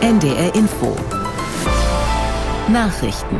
NDR Info. Nachrichten.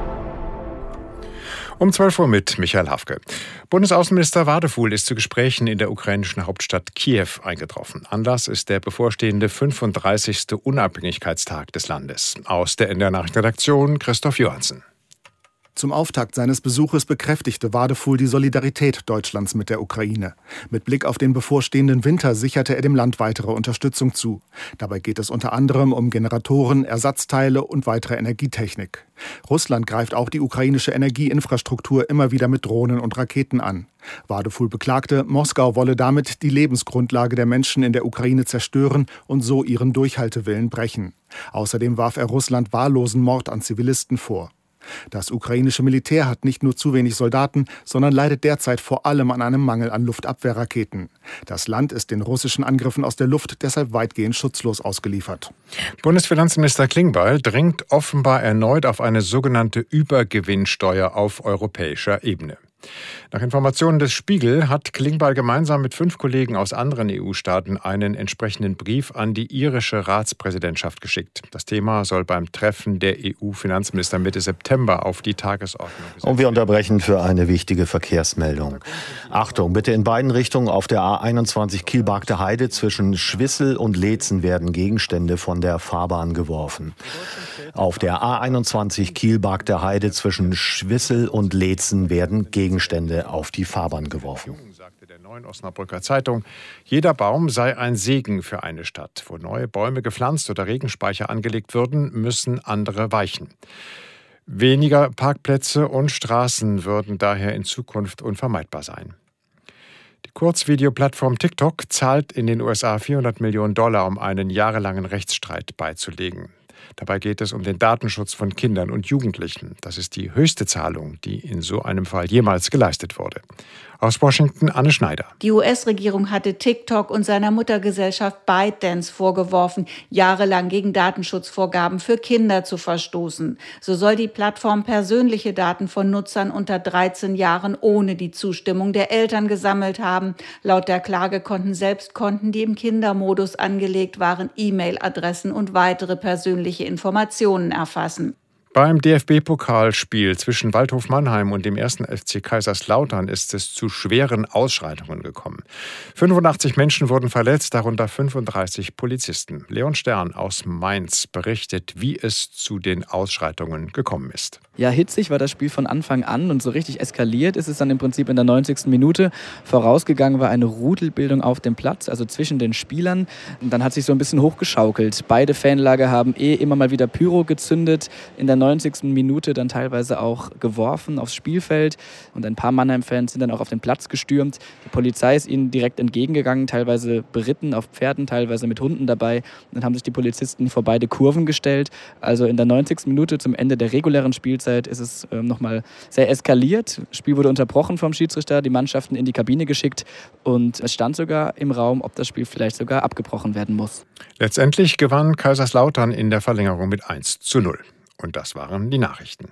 Um 12 Uhr mit Michael Hafke. Bundesaußenminister Wadefuhl ist zu Gesprächen in der ukrainischen Hauptstadt Kiew eingetroffen. Anlass ist der bevorstehende 35. Unabhängigkeitstag des Landes. Aus der NDR Nachrichtenredaktion Christoph Johansen. Zum Auftakt seines Besuches bekräftigte Wadefuhl die Solidarität Deutschlands mit der Ukraine. Mit Blick auf den bevorstehenden Winter sicherte er dem Land weitere Unterstützung zu. Dabei geht es unter anderem um Generatoren, Ersatzteile und weitere Energietechnik. Russland greift auch die ukrainische Energieinfrastruktur immer wieder mit Drohnen und Raketen an. Wadefuhl beklagte, Moskau wolle damit die Lebensgrundlage der Menschen in der Ukraine zerstören und so ihren Durchhaltewillen brechen. Außerdem warf er Russland wahllosen Mord an Zivilisten vor. Das ukrainische Militär hat nicht nur zu wenig Soldaten, sondern leidet derzeit vor allem an einem Mangel an Luftabwehrraketen. Das Land ist den russischen Angriffen aus der Luft deshalb weitgehend schutzlos ausgeliefert. Bundesfinanzminister Klingbeil drängt offenbar erneut auf eine sogenannte Übergewinnsteuer auf europäischer Ebene. Nach Informationen des Spiegel hat Klingbeil gemeinsam mit 5 Kollegen aus anderen EU-Staaten einen entsprechenden Brief an die irische Ratspräsidentschaft geschickt. Das Thema soll beim Treffen der EU-Finanzminister Mitte September auf die Tagesordnung gesetzt werden. Und wir unterbrechen für eine wichtige Verkehrsmeldung. Achtung, bitte in beiden Richtungen auf der A21 Kielbarkte Heide zwischen Schwissel und Leetzen werden Gegenstände von der Fahrbahn geworfen. Auf der A21 Kielbarkte Heide zwischen Schwissel und Leetzen werden Gegenstände auf die Fahrbahn geworfen. Sagte der Neuen Osnabrücker Zeitung, jeder Baum sei ein Segen für eine Stadt. Wo neue Bäume gepflanzt oder Regenspeicher angelegt würden, müssen andere weichen. Weniger Parkplätze und Straßen würden daher in Zukunft unvermeidbar sein. Die Kurzvideoplattform TikTok zahlt in den USA $400 Millionen, um einen jahrelangen Rechtsstreit beizulegen. Dabei geht es um den Datenschutz von Kindern und Jugendlichen. Das ist die höchste Zahlung, die in so einem Fall jemals geleistet wurde. Aus Washington Anne Schneider. Die US-Regierung hatte TikTok und seiner Muttergesellschaft ByteDance vorgeworfen, jahrelang gegen Datenschutzvorgaben für Kinder zu verstoßen. So soll die Plattform persönliche Daten von Nutzern unter 13 Jahren ohne die Zustimmung der Eltern gesammelt haben. Laut der Klage konnten selbst Konten, die im Kindermodus angelegt waren, E-Mail-Adressen und weitere persönliche Informationen erfassen. Beim DFB-Pokalspiel zwischen Waldhof Mannheim und dem 1. FC Kaiserslautern ist es zu schweren Ausschreitungen gekommen. 85 Menschen wurden verletzt, darunter 35 Polizisten. Leon Stern aus Mainz berichtet, wie es zu den Ausschreitungen gekommen ist. Ja, hitzig war das Spiel von Anfang an und so richtig eskaliert ist es dann im Prinzip in der 90. Minute. Vorausgegangen war eine Rudelbildung auf dem Platz, also zwischen den Spielern. Und dann hat sich so ein bisschen hochgeschaukelt. Beide Fanlager haben immer mal wieder Pyro gezündet. In der 90. Minute dann teilweise auch geworfen aufs Spielfeld. Und ein paar Mannheim-Fans sind dann auch auf den Platz gestürmt. Die Polizei ist ihnen direkt entgegengegangen, teilweise beritten auf Pferden, teilweise mit Hunden dabei. Und dann haben sich die Polizisten vor beide Kurven gestellt. Also in der 90. Minute zum Ende der regulären Spielzeit ist es nochmal sehr eskaliert. Das Spiel wurde unterbrochen vom Schiedsrichter, die Mannschaften in die Kabine geschickt und es stand sogar im Raum, ob das Spiel vielleicht sogar abgebrochen werden muss. Letztendlich gewann Kaiserslautern in der Verlängerung mit 1:0. Und das waren die Nachrichten.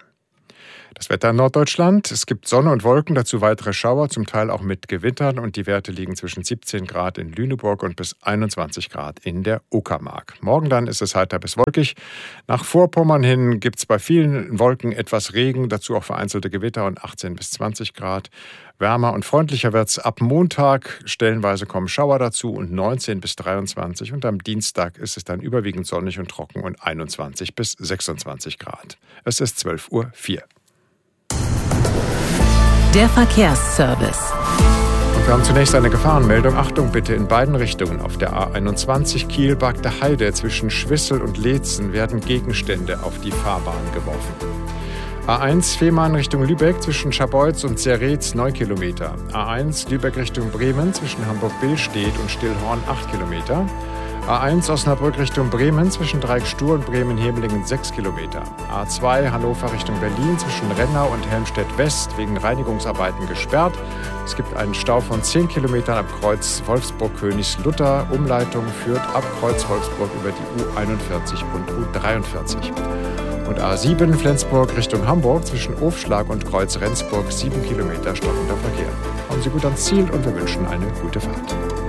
Das Wetter in Norddeutschland. Es gibt Sonne und Wolken, dazu weitere Schauer, zum Teil auch mit Gewittern. Und die Werte liegen zwischen 17 Grad in Lüneburg und bis 21 Grad in der Uckermark. Morgen dann ist es heiter bis wolkig. Nach Vorpommern hin gibt es bei vielen Wolken etwas Regen, dazu auch vereinzelte Gewitter und 18 bis 20 Grad. Wärmer und freundlicher wird es ab Montag. Stellenweise kommen Schauer dazu und 19 bis 23. Und am Dienstag ist es dann überwiegend sonnig und trocken und 21 bis 26 Grad. Es ist 12:04 Uhr. Der Verkehrsservice. Und wir haben zunächst eine Gefahrenmeldung. Achtung bitte in beiden Richtungen. Auf der A21 Kielbarkte Heide zwischen Schwissel und Leetzen werden Gegenstände auf die Fahrbahn geworfen. A1 Fehmarn Richtung Lübeck zwischen Scharbeutz und Zeretz 9 Kilometer. A1 Lübeck Richtung Bremen zwischen Hamburg-Billstedt und Stillhorn 8 Kilometer. A1 Osnabrück Richtung Bremen zwischen Dreieck-Stur und Bremen-Hemelingen 6 Kilometer. A2 Hannover Richtung Berlin zwischen Rennau und Helmstedt-West wegen Reinigungsarbeiten gesperrt. Es gibt einen Stau von 10 Kilometern ab Kreuz Wolfsburg-Königslutter. Umleitung führt ab Kreuz Wolfsburg über die U41 und U43. Und A7 Flensburg Richtung Hamburg zwischen Ofschlag und Kreuz Rendsburg 7 Kilometer stockender Verkehr. Kommen Sie gut ans Ziel und wir wünschen eine gute Fahrt.